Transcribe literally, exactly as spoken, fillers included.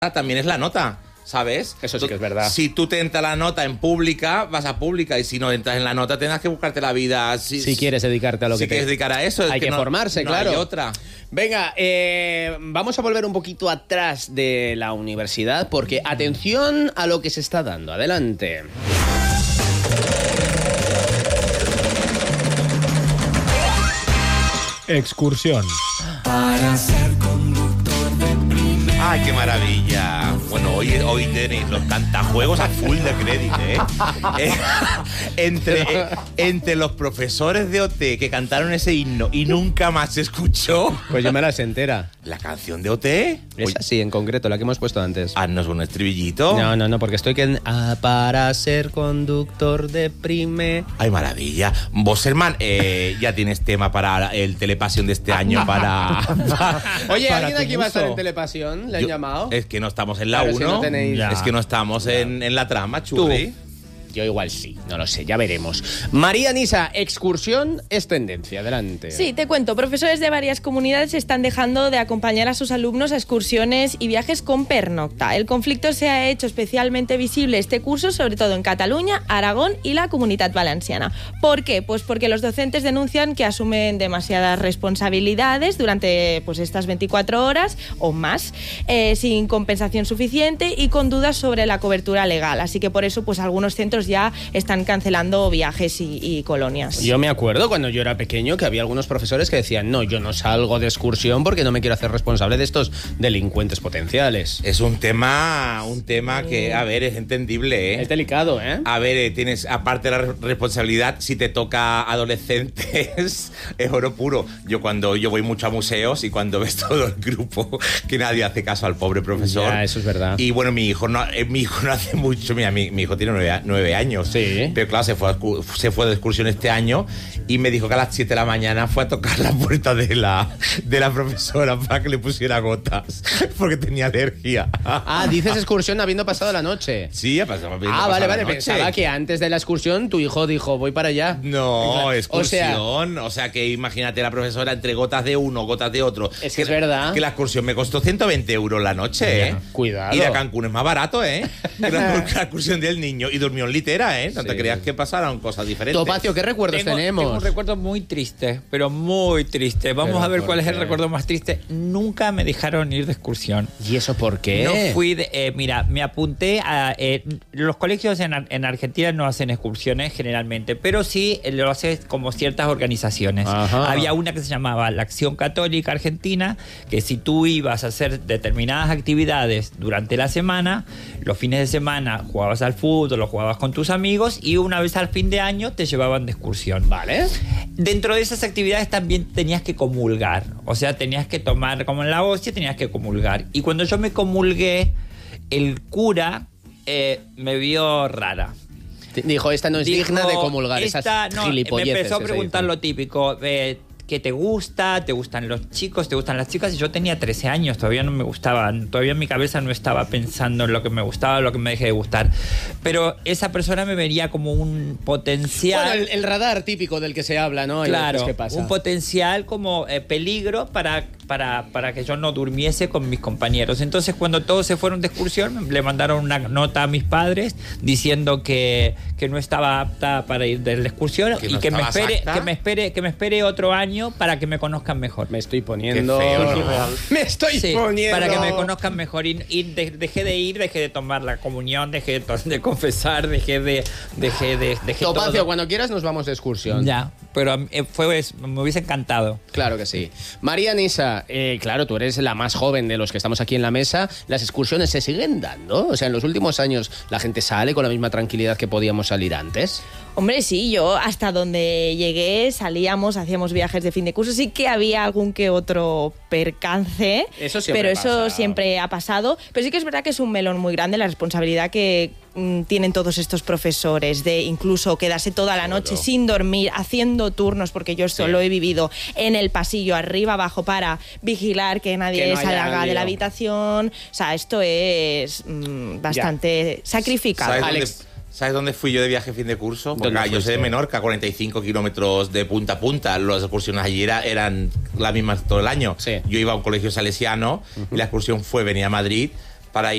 también es la nota, ¿sabes? Eso sí que es verdad. Si tú te entras la nota en pública, vas a pública, y si no entras en la nota, tendrás que buscarte la vida. Si, si quieres dedicarte a lo si que te... quieres dedicar a eso. Hay que, que no, formarse, no claro. hay otra. Venga, eh, vamos a volver un poquito atrás de la universidad, porque atención a lo que se está dando. Adelante. Excursión. Para ser conductor de primera. ¡Ay, qué maravilla! Bueno, hoy, hoy tenéis los cantajuegos a full de crédito, ¿eh? eh entre, eh, entre los profesores de O T que cantaron ese himno y nunca más se escuchó... Pues yo me las entera. ¿La canción de O T? Esa sí, en concreto, la que hemos puesto antes. Haznos un estribillito. No, no, no, porque estoy que... Ah, para ser conductor de prime... ¡Ay, maravilla! Vos, hermano, eh, ya tienes tema para el Telepasión de este año para... para Oye, para ¿alguien tu aquí va a estar buzo? en Telepasión? ¿Le han Yo- llamado? Es que no estamos en la Claro, si uno. no tenéis- Es Ya. que no estamos en, en la trama, churri. Yo igual sí, no lo sé, ya veremos. María Nisa, excursión es tendencia, adelante. Sí, te cuento. Profesores de varias comunidades están dejando de acompañar a sus alumnos a excursiones y viajes con pernocta. El conflicto se ha hecho especialmente visible este curso, sobre todo en Cataluña, Aragón y la Comunitat Valenciana. ¿Por qué? Pues porque los docentes denuncian que asumen demasiadas responsabilidades durante pues, estas veinticuatro horas o más, eh, sin compensación suficiente y con dudas sobre la cobertura legal. Así que por eso pues algunos centros ya están cancelando viajes y, y colonias. Yo me acuerdo cuando yo era pequeño que había algunos profesores que decían, no, yo no salgo de excursión porque no me quiero hacer responsable de estos delincuentes potenciales. Es un tema, un tema que, a ver, es entendible, ¿eh? Es delicado, ¿eh? A ver, eh, tienes, aparte de la re- responsabilidad, si te toca adolescentes, es oro puro. Yo cuando yo voy mucho a museos y cuando ves todo el grupo, que nadie hace caso al pobre profesor. Ya, eso es verdad. Y bueno, mi hijo no, eh, mi hijo no hace mucho, mira, mi, mi hijo tiene nueve, a- nueve años. Sí. Pero claro, se fue, a, excu- se fue de excursión este año y me dijo que a las siete de la mañana fue a tocar la puerta de la, de la profesora para que le pusiera gotas, porque tenía alergia. Ah, dices excursión habiendo pasado la noche. Sí, ha pasado. habiendo Ah, pasado vale, la vale, noche. pensaba que antes de la excursión tu hijo dijo, voy para allá. No, O sea, excursión. O sea, que imagínate la profesora entre gotas de uno, gotas de otro. Es que es verdad. Que la excursión me costó ciento veinte euros la noche, ¿eh? Cuidado. Ir a Cancún es más barato, ¿eh? Que la, la excursión del niño. Y durmió en litera, ¿eh? No te Sí. creas que pasaron cosas diferentes. Topacio, ¿qué recuerdos Tengo, tenemos? tengo un recuerdo muy triste, pero muy triste. Vamos ¿Pero a ver por cuál es el qué? recuerdo más triste. Nunca me dejaron ir de excursión. ¿Y eso por qué? No fui de, eh, mira, me apunté a... eh, los colegios en, Ar- en Argentina no hacen excursiones generalmente, pero sí eh, lo hacen como ciertas organizaciones. Ajá. Había una que se llamaba la Acción Católica Argentina, que si tú ibas a hacer determinadas actividades durante la semana, los fines de semana jugabas al fútbol o jugabas con tus amigos y una vez al fin de año te llevaban de excursión. Vale. Dentro de esas actividades también tenías que comulgar. O sea, tenías que tomar, como en la hostia, tenías que comulgar. Y cuando yo me comulgué, el cura eh, me vio rara. Te- Dijo, esta no es Dijo, digna de comulgar, esta, esas no, me gilipolleces empezó a que se preguntar dicen. lo típico, eh, ¿qué te gusta? ¿Te gustan los chicos? ¿Te gustan las chicas? Y yo tenía trece años, todavía no me gustaban, todavía en mi cabeza no estaba pensando en lo que me gustaba, lo que me dejé de gustar. Pero esa persona me vería como un potencial... Bueno, el, el radar típico del que se habla, ¿no? Hay Claro, veces que pasa. un potencial como eh, peligro para, para, para que yo no durmiese con mis compañeros. Entonces, cuando todos se fueron de excursión, le mandaron una nota a mis padres diciendo que, que no estaba apta para ir de la excursión ¿Que y no que me estabas espere, apta? que me espere, que me espere otro año para que me conozcan mejor. Me estoy poniendo... Qué feo, ¿no? Me estoy Sí, poniendo... para que me conozcan mejor. Y, y de- dejé de ir, dejé de tomar la comunión, dejé de, to- de confesar, dejé de... Dejé de dejé Topacio, todo. cuando quieras nos vamos de excursión. Ya, pero eh, fue, es- me hubiese encantado. Claro que sí. María Nisa, eh, claro, tú eres la más joven de los que estamos aquí en la mesa. ¿Las excursiones se siguen dando? O sea, en los últimos años la gente sale con la misma tranquilidad que podíamos salir antes. Hombre, sí, yo hasta donde llegué salíamos, hacíamos viajes de fin de curso, sí que había algún que otro percance, Eso siempre pero eso pasa. siempre ha pasado. Pero sí que es verdad que es un melón muy grande la responsabilidad que mm, tienen todos estos profesores de incluso quedarse toda la noche sin dormir, haciendo turnos, porque yo esto Sí. lo he vivido en el pasillo, arriba, abajo, para vigilar que nadie Que no haya salga de lío. la habitación. O sea, esto es mm, bastante sacrificado. ¿Sabes Alex. dónde, ¿Sabes dónde fui yo de viaje fin de curso? Porque ¿Dónde ah, yo soy de fuiste? Menorca, cuarenta y cinco kilómetros de punta a punta. Las excursiones allí era- eran las mismas todo el año. Sí. Yo iba a un colegio salesiano y la excursión fue venir a Madrid para